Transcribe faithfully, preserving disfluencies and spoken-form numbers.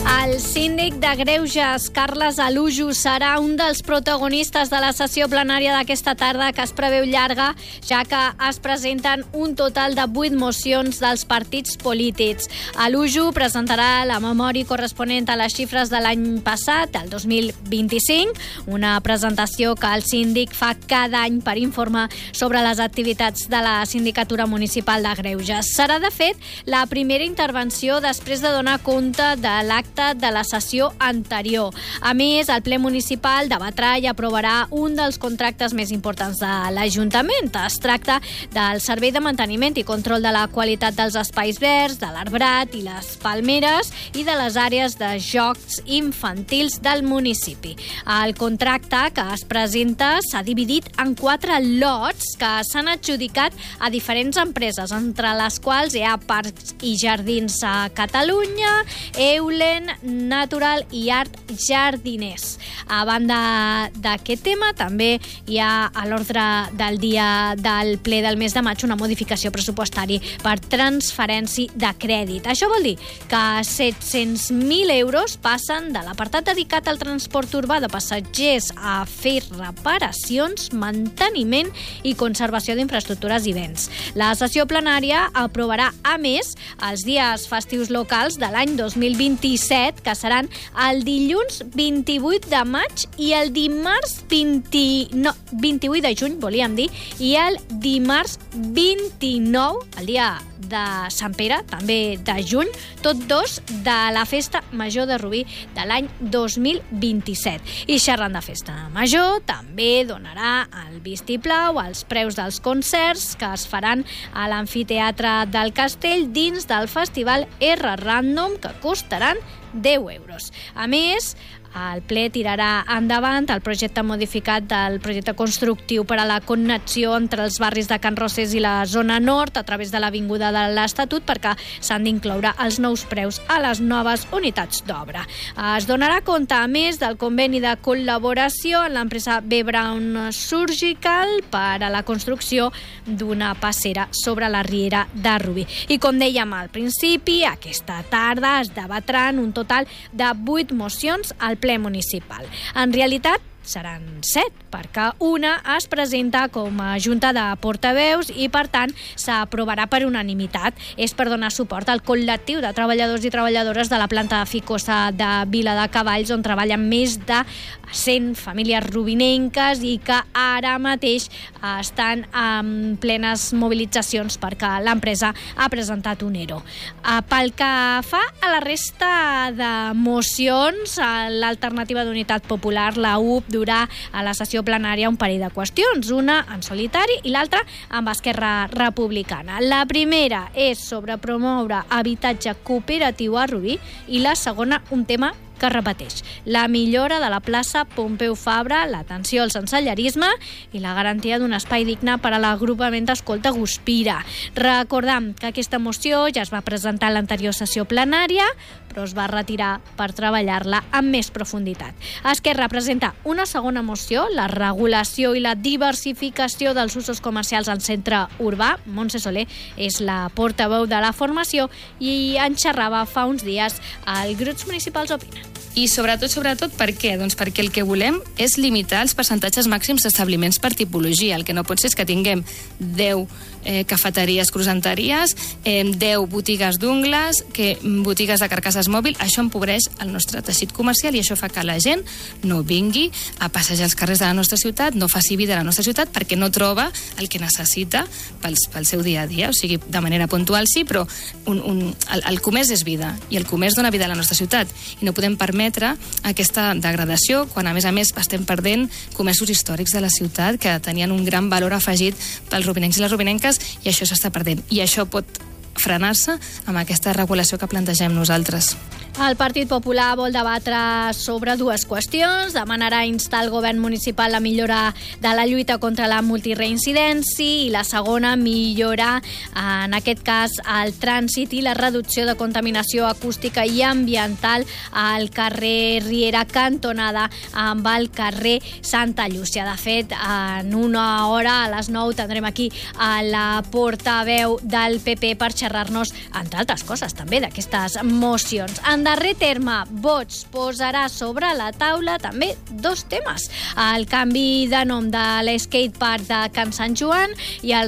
El síndic de Greuges, Carles Alujo, serà un dels protagonistes de la sessió plenària d'aquesta tarda, que es preveu llarga, ja que es presenten un total de vuit mocions dels partits polítics. Alujo presentarà la memòria corresponent a les xifres de l'any passat, el dos mil vint-i-cinc, una presentació que el síndic fa cada any per informar sobre les activitats de la Sindicatura Municipal de Greuges. Serà, de fet, la primera intervenció després de donar compte de l'acte de la sessió anterior. A més, el ple municipal debatrà i aprovarà un dels contractes més importants de l'Ajuntament. Es tracta del servei de manteniment i control de la qualitat dels espais verds, de l'arbrat i les palmeres i de les àrees de jocs infantils del municipi. El contracte que es presenta s'ha dividit en quatre lots que s'han adjudicat a diferents empreses, entre les quals hi ha Parcs i Jardins a Catalunya, Eulen, Natural i Art Jardiners. A banda d'aquest tema, també hi ha a l'ordre del dia del ple del mes de maig una modificació pressupostària per transferència de crèdit. Això vol dir que set-cents mil euros passen de l'apartat dedicat al transport urbà de passatgers a fer reparacions, manteniment i conservació d'infraestructures i béns. La sessió plenària aprovarà, a més, els dies festius locals de l'any dos mil vint-i-set, que seran el dilluns vint-i-vuit de maig i el dimarts vint... no, vint-i-vuit de juny, volíem dir, i el dimarts vint-i-nou, el dia de Sant Pere, també de juny, tot dos de la Festa Major de Rubí de l'any dos mil vint-i-set. I xerrant de Festa Major, també donarà el vistiplau als preus dels concerts que es faran a l'amfiteatre del Castell dins del festival R Random, que costaran deu euros. A més, el ple tirarà endavant el projecte modificat del projecte constructiu per a la connexió entre els barris de Can Rosés i la zona nord a través de l'Avinguda de l'Estatut, perquè s'han d'incloure els nous preus a les noves unitats d'obra. Es donarà compte, a més, del conveni de col·laboració amb l'empresa B. Brown Surgical per a la construcció d'una passera sobre la riera de Rubí. I com dèiem al principi, aquesta tarda es debatran un total de vuit mocions al ple municipal. En realitat, seran set, perquè una es presenta com a junta de portaveus i, per tant, s'aprovarà per unanimitat. És per donar suport al col·lectiu de treballadors i treballadores de la planta Ficosa de Vila de Cavalls, on treballen més de cent famílies rubinenques i que ara mateix estan en plenes mobilitzacions perquè l'empresa ha presentat un ERO. Pel que fa a la resta de mocions, l'alternativa d'Unitat Popular, la U P, durà a la sessió plenària un parell de qüestions, una en solitari i l'altra amb Esquerra Republicana. La primera és sobre promoure habitatge cooperatiu a Rubí i la segona un tema que repeteix: la millora de la plaça Pompeu Fabra, l'atenció al sensellarisme i la garantia d'un espai digne per a l'agrupament d'escolta Guspira. Recordam que aquesta moció ja es va presentar a l'anterior sessió plenària, però es va retirar per treballar-la amb més profunditat. Esquerra presenta una segona moció, la regulació i la diversificació dels usos comercials al centre urbà. Montse Soler és la portaveu de la formació i en xerrava fa uns dies als grups municipals Opinen. I sobretot, sobretot, per què? Doncs perquè el que volem és limitar els percentatges màxims d'establiments per tipologia. El que no pot ser és que tinguem deu eh, cafeteries, croissanteries, eh, deu botigues d'ungles, que botigues de carcasses mòbil. Això empobreix el nostre teixit comercial i això fa que la gent no vingui a passejar els carrers de la nostra ciutat, no faci vida a la nostra ciutat perquè no troba el que necessita pel, pel seu dia a dia. O sigui, de manera puntual sí, però un, un, el, el comerç és vida i el comerç dona vida a la nostra ciutat i no podem permetre aquesta degradació quan, a més a més, estem perdent comerços històrics de la ciutat que tenien un gran valor afegit pels rubinencs i les rubinenques, i això s'està perdent. I això pot frenar-se amb aquesta regulació que plantegem nosaltres. El Partit Popular vol debatre sobre dues qüestions. Demanarà instar el govern municipal a millorar de la lluita contra la multireincidència i la segona, millorar, en aquest cas, el trànsit i la reducció de contaminació acústica i ambiental al carrer Riera cantonada amb el carrer Santa Llúcia. De fet, en una hora, a les nou, tindrem aquí a la portaveu del P P per xerrar-nos, entre altres coses, també d'aquestes mocions. En darrer terme, Vox posarà sobre la taula també dos temes. El canvi de nom de l'skatepark de Can Sant Joan i el